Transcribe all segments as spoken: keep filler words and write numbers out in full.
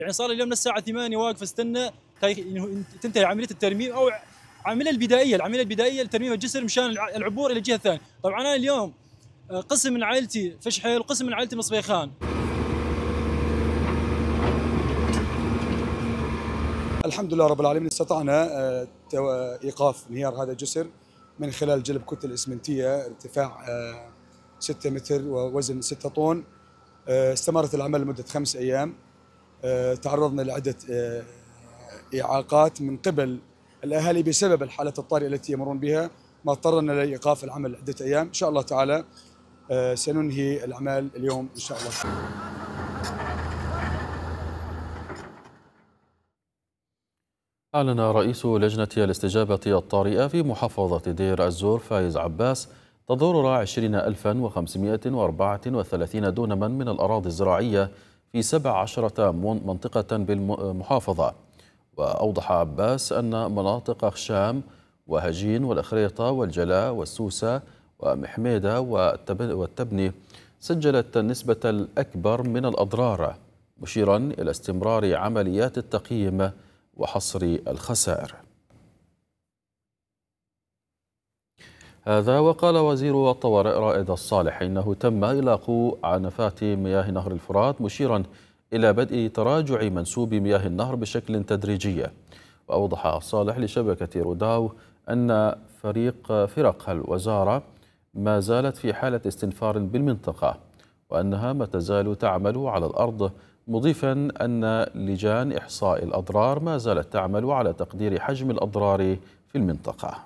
يعني صار لي اليوم من الساعه ثمانية واقف استنى تنتهي عمليه الترميم او العمليه البدائيه، العمليه البدائيه لترميم الجسر مشان العبور الى الجهه الثانيه. طبعا انا اليوم قسم من عائلتي فشحيل وقسم من عائلتي مصبيخان. الحمد لله رب العالمين استطعنا ايقاف انهيار هذا الجسر من خلال جلب كتل اسمنتيه ارتفاع ستة متر ووزن ستة طن. استمرت العمل لمده خمس ايام. تعرضنا لعده اعاقات من قبل الاهالي بسبب الحالات الطارئه التي يمرون بها، ما اضطرنا لايقاف العمل عده ايام. ان شاء الله تعالى سننهي الاعمال اليوم ان شاء الله. أعلن رئيس لجنة الاستجابة الطارئة في محافظة دير الزور فايز عباس تضرر عشرين ألفا وخمسمائة وأربعة وثلاثين دونما من الأراضي الزراعية في سبع عشرة منطقة بالمحافظة. وأوضح عباس أن مناطق خشام وهجين والأخريطة والجلاء والسوسة ومحميدة والتبني سجلت النسبة الأكبر من الأضرار، مشيرا إلى استمرار عمليات التقييم وحصر الخسائر. هذا وقال وزير الطوارئ رائد الصالح إنه تم إغلاق عنفات مياه نهر الفرات، مشيرا إلى بدء تراجع منسوب مياه النهر بشكل تدريجي. وأوضح الصالح لشبكة روداو أن فريق فرق الوزارة ما زالت في حالة استنفار بالمنطقة وأنها ما تزال تعمل على الأرض، مضيفا أن لجان إحصاء الأضرار ما زالت تعمل على تقدير حجم الأضرار في المنطقة.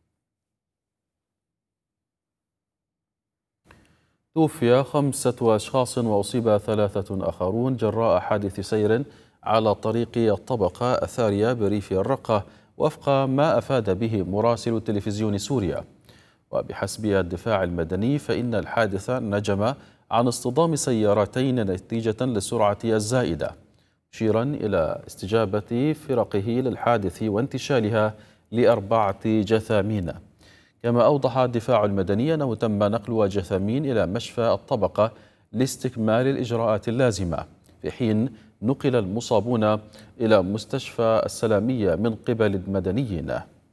توفي خمسة أشخاص وأصيب ثلاثة آخرون جراء حادث سير على طريق الطبقة الثانية بريف الرقة، وفق ما أفاد به مراسل تلفزيون سوريا. وبحسب الدفاع المدني فإن الحادث نجم عن اصطدام سيارتين نتيجة للسرعة الزائدة، مشيرا إلى استجابة فرقه للحادث وانتشالها لأربعة جثامين. كما أوضح الدفاع المدني أنه تم نقل جثامين إلى مشفى الطبقة لاستكمال الإجراءات اللازمة، في حين نقل المصابون إلى مستشفى السلامية من قبل المدنيين.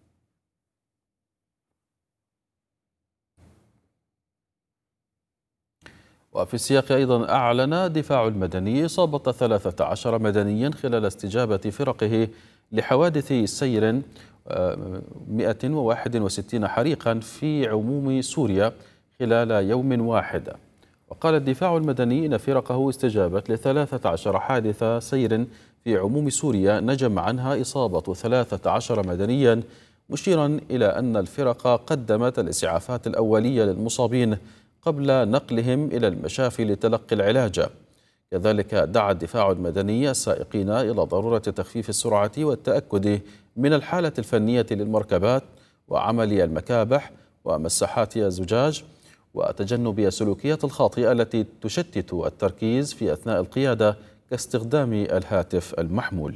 وفي السياق أيضا أعلن الدفاع المدني إصابة ثلاثة عشر مدنيا خلال استجابة فرقه لحوادث سير مئة وواحد وستين حريقا في عموم سوريا خلال يوم واحد. وقال الدفاع المدني إن فرقه استجابت لثلاثة عشر حادث سير في عموم سوريا نجم عنها إصابة ثلاثة عشر مدنيا، مشيرا إلى أن الفرق قدمت الإسعافات الأولية للمصابين قبل نقلهم إلى المشافي لتلقي العلاج. كذلك دعا الدفاع المدني السائقين إلى ضرورة تخفيف السرعة والتأكد من الحالة الفنية للمركبات وعمل المكابح ومساحات الزجاج وتجنب السلوكيات الخاطئة التي تشتت التركيز في أثناء القيادة كاستخدام الهاتف المحمول.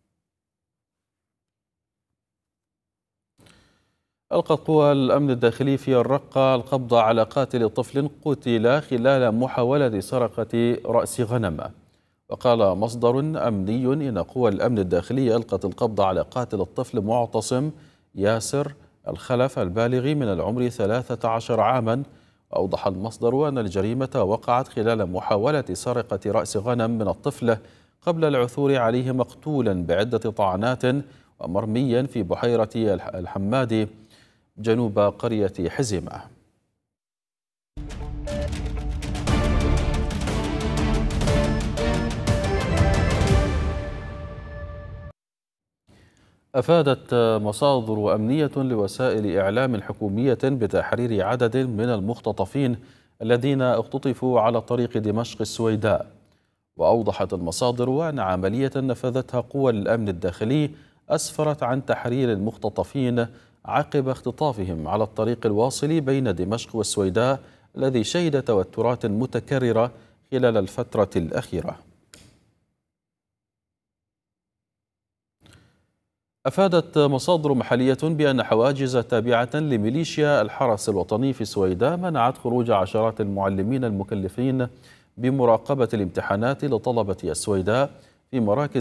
ألقت قوى الأمن الداخلي في الرقة القبض على قاتل طفل قتل خلال محاولة سرقة رأس غنم. وقال مصدر أمني إن قوى الأمن الداخلي ألقت القبض على قاتل الطفل معتصم ياسر الخلف البالغ من العمر ثلاثة عشر عاما. وأوضح المصدر أن الجريمة وقعت خلال محاولة سرقة رأس غنم من الطفل قبل العثور عليه مقتولا بعدة طعنات ومرميا في بحيرة الحمادي جنوب قرية حزمة. أفادت مصادر أمنية لوسائل إعلام حكومية بتحرير عدد من المختطفين الذين اختطفوا على طريق دمشق السويداء. وأوضحت المصادر أن عملية نفذتها قوى الأمن الداخلي أسفرت عن تحرير المختطفين عقب اختطافهم على الطريق الواصل بين دمشق والسويداء الذي شهد توترات متكررة خلال الفترة الأخيرة. أفادت مصادر محلية بأن حواجز تابعة لميليشيا الحرس الوطني في السويداء منعت خروج عشرات المعلمين المكلفين بمراقبة الامتحانات لطلبة السويداء في مراكز